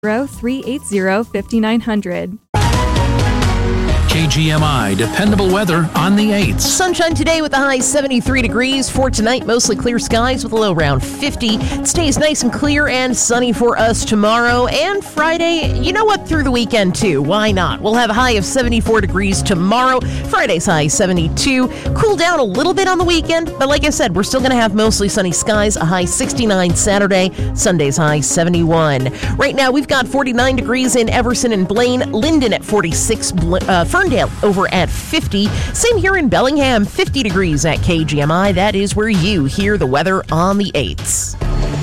380-5900. KGMI dependable weather on the 8th. Sunshine today with a high 73 degrees. For tonight, mostly clear skies with a low around 50. It stays nice and clear and sunny for us tomorrow and Friday. You know what? Through the weekend, too. Why not? We'll have a high of 74 degrees tomorrow. Friday's high 72. Cool down a little bit on the weekend, but like I said, we're still going to have mostly sunny skies. A high 69 Saturday. Sunday's high 71. Right now, we've got 49 degrees in Everson and Blaine. Linden at 46. Ferndale over at 50. Same here in Bellingham, 50 degrees at KGMI. That is where you hear the weather on the 8th.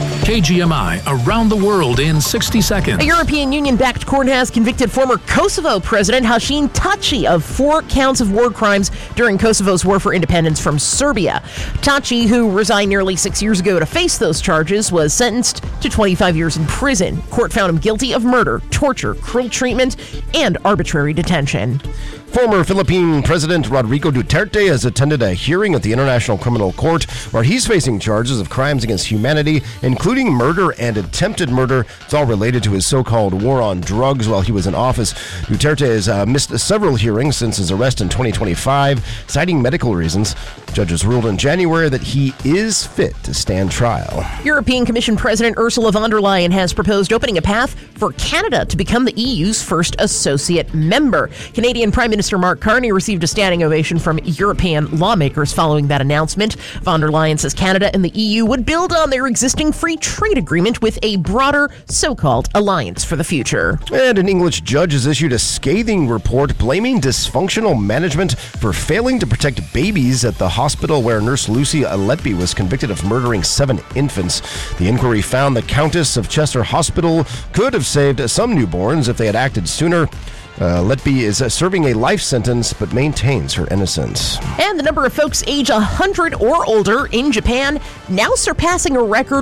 KGMI around the world in 60 seconds. A European Union-backed court has convicted former Kosovo President Hashim Thaçi of 4 counts of war crimes during Kosovo's war for independence from Serbia. Thaçi, who resigned nearly 6 years ago to face those charges, was sentenced to 25 years in prison. Court found him guilty of murder, torture, cruel treatment, and arbitrary detention. Former Philippine President Rodrigo Duterte has attended a hearing at the International Criminal Court where he's facing charges of crimes against humanity, including murder and attempted murder. It's all related to his so-called war on drugs while he was in office. Duterte has missed several hearings since his arrest in 2025, citing medical reasons. Judges ruled in January that he is fit to stand trial. European Commission President Ursula von der Leyen has proposed opening a path for Canada to become the EU's first associate member. Canadian Prime Minister Mark Carney received a standing ovation from European lawmakers following that announcement. Von der Leyen says Canada and the EU would build on their existing free trade agreement with a broader so-called alliance for the future. And an English judge has issued a scathing report blaming dysfunctional management for failing to protect babies at the hospital where nurse Lucy Aletby was convicted of murdering 7 infants. The inquiry found the Countess of Chester Hospital could have saved some newborns if they had acted sooner. Letby is serving a life sentence but maintains her innocence. And the number of folks age 100 or older in Japan now surpassing a record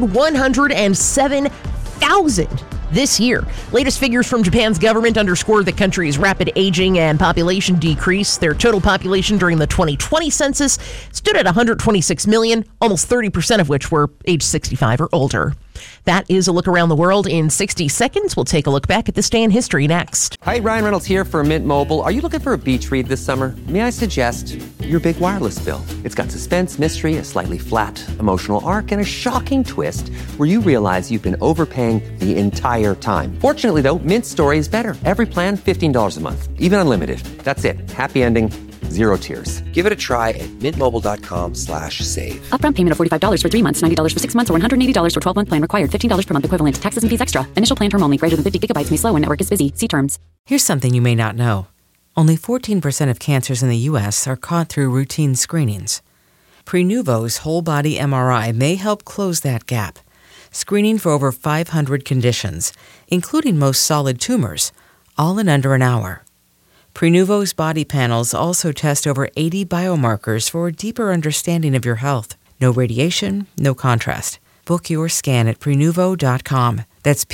107,000 this year. Latest figures from Japan's government underscore the country's rapid aging and population decrease. Their total population during the 2020 census stood at 126 million, almost 30% of which were age 65 or older. That is a look around the world in 60 seconds. We'll take a look back at this day in history next. Hi, Ryan Reynolds here for Mint Mobile. Are you looking for a beach read this summer? May I suggest your big wireless bill? It's got suspense, mystery, a slightly flat emotional arc, and a shocking twist where you realize you've been overpaying the entire time. Fortunately, though, Mint's story is better. Every plan, $15 a month, even unlimited. That's it. Happy ending. 0 tears. Give it a try at mintmobile.com/save. Upfront payment of $45 for 3 months, $90 for 6 months, or $180 for 12-month plan required. $15 per month equivalent. Taxes and fees extra. Initial plan term only. Greater than 50 gigabytes may slow when network is busy. See terms. Here's something you may not know. Only 14% of cancers in the U.S. are caught through routine screenings. Prenuvo's whole-body MRI may help close that gap. Screening for over 500 conditions, including most solid tumors, all in under an hour. Prenuvo's body panels also test over 80 biomarkers for a deeper understanding of your health. No radiation, no contrast. Book your scan at Prenuvo.com. That's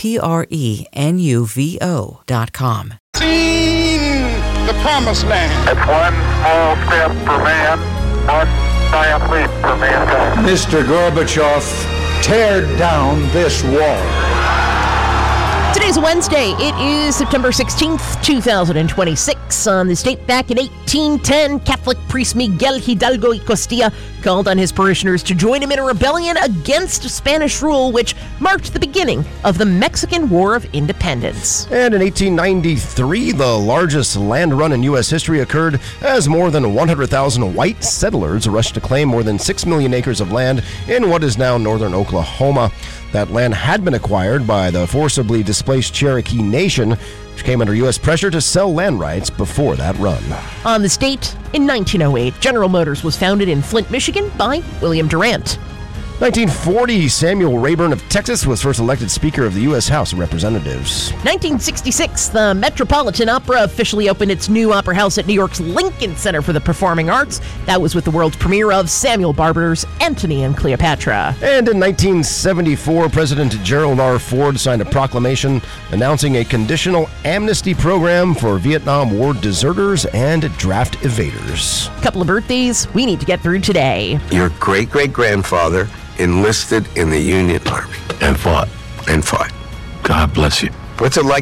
Prenuvo.com. Seen the promised land. It's one small step for man, one giant leap for mankind. Mr. Gorbachev, tear down this wall. Today's Wednesday. It is September 16th, 2026. On this date back in 1810, Catholic priest Miguel Hidalgo y Costilla called on his parishioners to join him in a rebellion against Spanish rule, which marked the beginning of the Mexican War of Independence. And in 1893, the largest land run in U.S. history occurred as more than 100,000 white settlers rushed to claim more than 6 million acres of land in what is now northern Oklahoma. That land had been acquired by the forcibly displaced Cherokee Nation, which came under U.S. pressure to sell land rights before that run. On this date, in 1908, General Motors was founded in Flint, Michigan by William Durant. 1940, Samuel Rayburn of Texas was first elected Speaker of the U.S. House of Representatives. 1966, the Metropolitan Opera officially opened its new opera house at New York's Lincoln Center for the Performing Arts. That was with the world's premiere of Samuel Barber's Antony and Cleopatra. And in 1974, President Gerald R. Ford signed a proclamation announcing a conditional amnesty program for Vietnam War deserters and draft evaders. Couple of birthdays we need to get through today. Your great-great-grandfather enlisted in the Union Army. And fought. And fought. God bless you. What's it like